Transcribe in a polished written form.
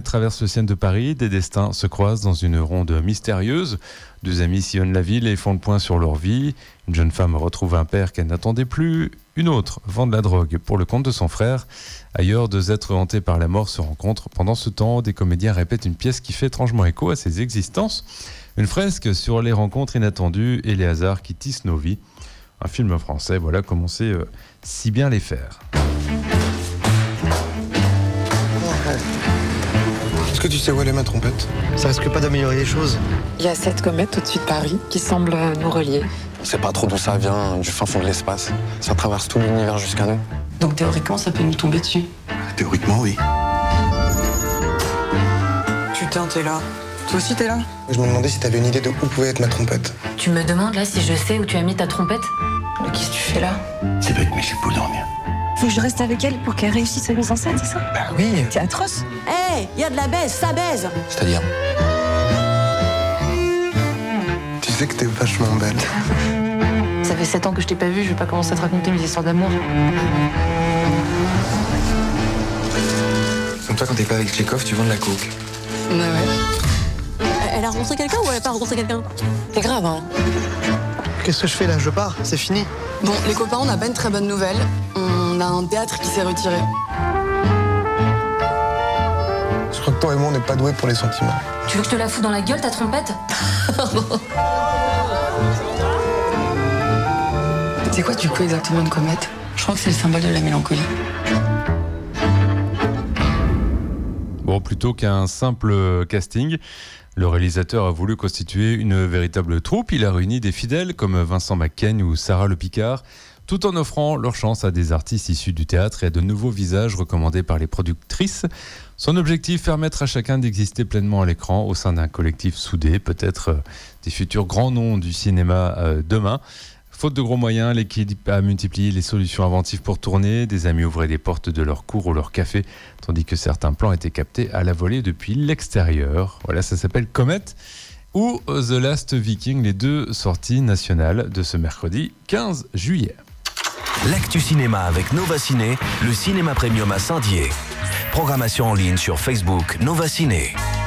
traverse le ciel de Paris. Des destins se croisent dans une ronde mystérieuse. Deux amis sillonnent la ville et font le point sur leur vie. Une jeune femme retrouve un père qu'elle n'attendait plus. Une autre vend de la drogue pour le compte de son frère. Ailleurs, deux êtres hantés par la mort se rencontrent. Pendant ce temps, des comédiens répètent une pièce qui fait étrangement écho à ces existences. Une fresque sur les rencontres inattendues et les hasards qui tissent nos vies. Un film français, voilà comment on sait si bien les faire. Est-ce que tu sais où elle est ma trompette? Ça risque pas d'améliorer les choses. Il y a cette comète au-dessus de Paris qui semble nous relier. On sait pas trop d'où ça vient, du fin fond de l'espace. Ça traverse tout l'univers jusqu'à nous. Donc théoriquement, ça peut nous tomber dessus. Théoriquement, oui. Putain, t'es là. Toi aussi, t'es là? Je me demandais si t'avais une idée de où pouvait être ma trompette. Tu me demandes là si je sais où tu as mis ta trompette? Mais qu'est-ce que tu fais là? C'est bête, mais j'ai pour dormir. Faut que je reste avec elle pour qu'elle réussisse sa mise en scène, c'est ça? Bah oui. C'est atroce. Hé, y a de la baise, ça baise. C'est-à-dire? Tu sais que t'es vachement belle. Ça fait 7 ans que je t'ai pas vue, je vais pas commencer à te raconter mes histoires d'amour. Comme toi, quand t'es pas avec Tchekhov, tu vends de la coke. Ouais. Elle a rencontré quelqu'un ou elle a pas rencontré quelqu'un? C'est grave, hein? Qu'est-ce que je fais là? Je pars, c'est fini. Bon, les copains, on n'a pas une très bonne nouvelle. On a un théâtre qui s'est retiré. Je crois que toi et moi, on n'est pas doués pour les sentiments. Tu veux que je te la foute dans la gueule, ta trompette? C'est quoi du coup exactement une comète? Je crois que c'est le symbole de la mélancolie. Bon, plutôt qu'un simple casting, le réalisateur a voulu constituer une véritable troupe. Il a réuni des fidèles comme Vincent McCain ou Sarah Le Picard, tout en offrant leur chance à des artistes issus du théâtre et à de nouveaux visages recommandés par les productrices. Son objectif, permettre à chacun d'exister pleinement à l'écran au sein d'un collectif soudé, peut-être des futurs grands noms du cinéma demain. Faute de gros moyens, l'équipe a multiplié les solutions inventives pour tourner. Des amis ouvraient les portes de leur cour ou leur café, tandis que certains plans étaient captés à la volée depuis l'extérieur. Voilà, ça s'appelle Comet ou The Last Viking, les deux sorties nationales de ce mercredi 15 juillet. L'actu cinéma avec Nova Ciné, le cinéma premium à Saint-Dié. Programmation en ligne sur Facebook Nova Ciné.